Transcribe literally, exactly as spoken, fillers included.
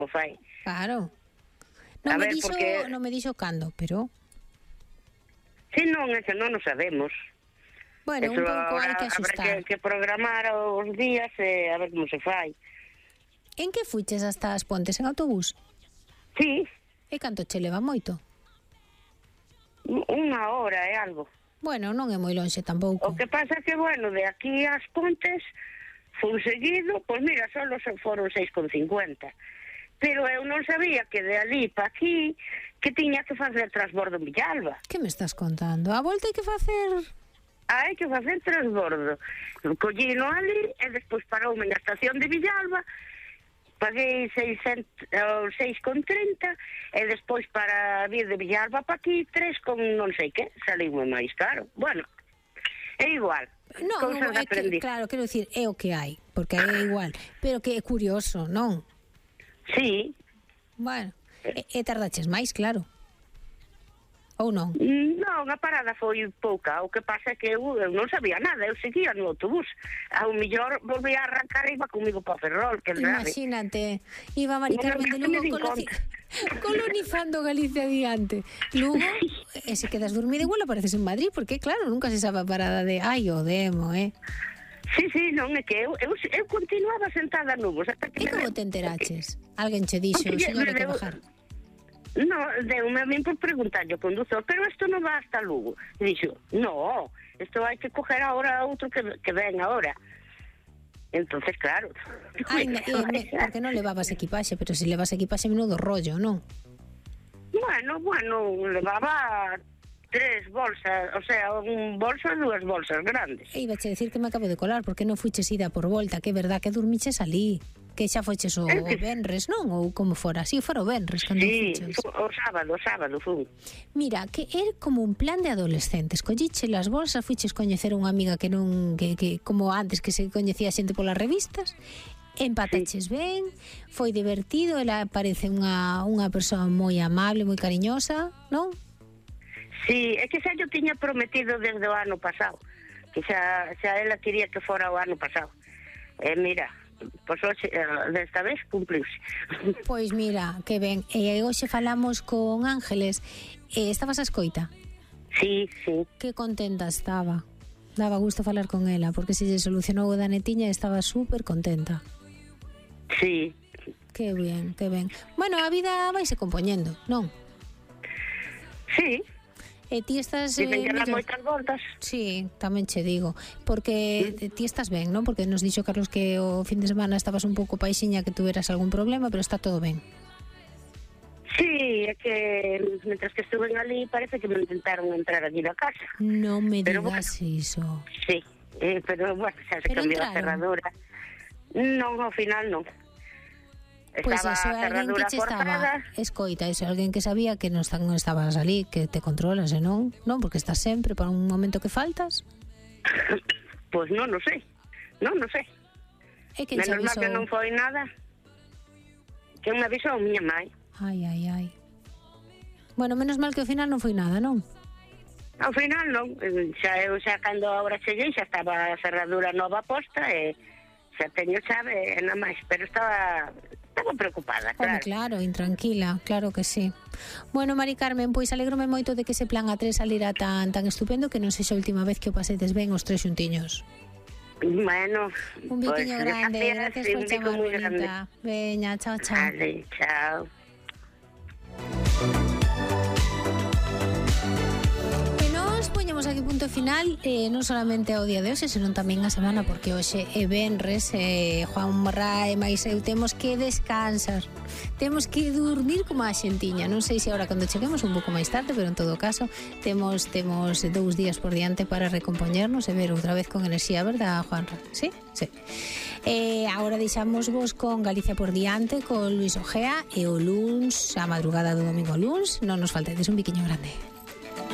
o fai. Claro. Non A me ver, dixo, porque- non me dixo cando, pero Si non, eso non o sabemos. bueno, Eso un pouco hai ahora que habrá axustar. que, que programar os días e a ver como se fai. En que fuches hasta as Pontes en autobús? Sí, E canto che leva moito? unha hora e algo. Bueno, non é moi lonxe tampouco. O que pasa que, bueno, de aquí ás Pontes fun seguido, pois mira, só foron seis con cincuenta. Pero eu non sabía que de ali para aquí que tiña que facer transbordo en Villalba. Que me estás contando? A volta hai que facer... Ah, hai que facer transbordo. Collino ali e despois paroume na estación de Villalba, paguei seiscentos, seis con trinta e despois para vir de Villalba para aquí tres con non sei que, saliu máis caro. Bueno, é igual. Non, Cousas é que, aprendí. claro, quero dicir, é o que hai, porque é igual, pero que é curioso, non? Sí. Bueno, e, e tardaches máis, claro. Ou non? Non, a parada foi pouca. O que pasa é que eu, eu non sabía nada. Eu seguía no autobús. Ao millor volvía a arrancar e iba comigo para Ferrol, que grave. Imagínate, iba Mari Carmen de Lugo coloni... colonizando Galicia adiante. Lugo, e se quedas dormida igual apareces en Madrid, porque claro, nunca se sabe a parada de ai, o demo, eh? Sí, sí, non é que eu, eu, eu continuaba sentada no bus hasta que... E como te enteraches? Alguén che dixo, Porque señora, me que deu- bajar. No, deu-me a min por preguntarlle ao conductor, pero isto non va hasta Lugo. E dixo, no, isto hai que coger agora outro que, que ven agora. Entonces, claro... Ai, na- e, me, porque non levabas equipaxe, pero se levas equipaxe menudo rollo, non? Bueno, bueno, levaba tres bolsas, o sea, un bolso e dúas bolsas grandes. E iba a decir que me acabo de colar, porque non fuches ida por volta, que é verdad que dormiches ali, que xa foches o, É o que- venres, non? Ou como fora, si fora o venres cando Sí, fuches. o sábado, o sábado fun. Mira, que é como un plan de adolescentes. Colliche las bolsas, fuches coñecer a unha amiga que non que, que como antes que se coñecía xente polas revistas. Empataches ben, foi divertido, ela parece unha unha persoa moi amable, moi cariñosa, non? Sí, é que xa yo tiña prometido desde o ano pasado, que xa, xa ela quería que fora o ano pasado. E mira, pois hoxe, eh, desta vez cumpliuse. Pois mira, que ben. E hoxe falamos con Ángeles. E estabas a escoita? Sí, sí. Que contenta estaba. Daba gusto falar con ela, porque se lle solucionou o da netiña estaba súper contenta. Sí. Que ben, que ben. Bueno, a vida vaise compoñendo, non? Sí. E ti estás... Dicen eh, que dá mellor? moitas voltas. Sí, tamén che digo. Porque sí. Ti estás ben, non? Porque nos dixo Carlos que o fin de semana estabas un pouco paixiña, que tuveras algún problema, pero está todo ben. Sí, é que mientras que estuve ali parece que me intentaron entrar aquí na casa. Non me Pero digas bueno. iso. Sí, eh, pero bueno, xa se Pero cambiou a entraron. cerradura. Non, ao final non. Pois Estaba eso, a alguén que cerradura che estaba... forzada. Escoita, eso, alguén que sabía que non, está- non estabas ali, que te controlas, e non? Non, porque estás sempre para un momento que faltas. Pois non, non sei. Non, non sei. E que che Menos mal avisou... que non foi nada. Que me avisou miña mãe. Ai, ai, ai. Bueno, menos mal que ao final non foi nada, non? Ao final non. Xa eu xa cando agora cheguei xa estaba a cerradura nova posta e xa teño chave e nada máis. Pero estaba, estaba preocupada, Home, claro. claro, intranquila, claro que sí. Bueno, Mari Carmen, pois alegrome moito de que ese plan A tres salira tan tan estupendo, que non sexa a última vez que o pasedes ben os tres xuntiños. Bueno, Un biquiño pues, grande, gracias sí, por un bico chamar, moi grande. bonita. Veña, chao, chao. Vale, chao. E nos poñemos aquí punto final, eh, non solamente ao día de hoxe, senón tamén a semana, porque hoxe é venres, eh, Juan Barra e máis eu temos que descansar, temos que dormir como a xentiña. Non sei se agora cando cheguemos un pouco máis tarde, pero en todo caso temos temos dous días por diante para recompoñernos e ver outra vez con enerxía, verdad, Juanra? Sí? Sí. Eh, agora deixamos vos con Galicia por diante, con Luis Ojea, e o luns, a madrugada do domingo ao luns, non nos faltedes, un biquiño grande.